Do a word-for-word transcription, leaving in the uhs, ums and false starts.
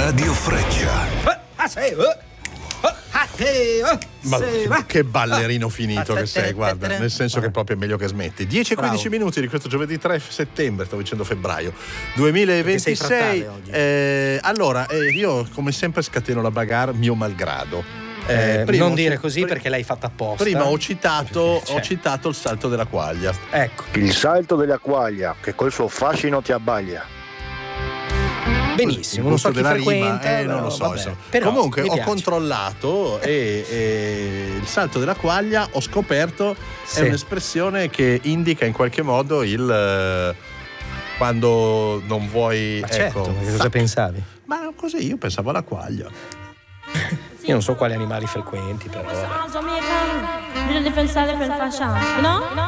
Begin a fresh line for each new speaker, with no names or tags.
Radio Freccia.
Ah, sì, eh.
Ma che ballerino finito che sei, guarda, nel senso che proprio è meglio che smetti. dieci e quindici minuti di questo giovedì tre settembre, stavo dicendo febbraio duemilaventisei. Eh, allora, eh, io come sempre scateno la bagarre mio malgrado.
Eh,
prima
non
ho
dire
cit-
così perché l'hai fatta apposta.
Prima ho citato,
Cioè.
ho citato il salto della quaglia.
Ecco.
Il salto della quaglia che col suo fascino ti abbaglia.
Benissimo,
Il
non so
gusto
chi
della rima,
frequenta,
eh, non lo
però,
so,
vabbè.
insomma.
Però,
Comunque
mi
ho
piace.
controllato e, e il salto della quaglia ho scoperto
Sì.
è un'espressione che indica in qualche modo il eh, quando non vuoi,
Ma
ecco,
certo, ma che cosa
fa-
pensavi?
ma così io pensavo alla quaglia.
Io non so quali animali frequenti, però.
Jamaican, do the different style, different fashion. You know? You know?